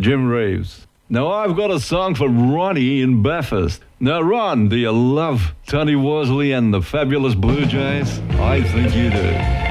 Jim Reeves. Now, I've got a song for Ronnie in Bathurst. Now, Ron, do you love Tony Worsley and the Fabulous Blue Jays? I think you do.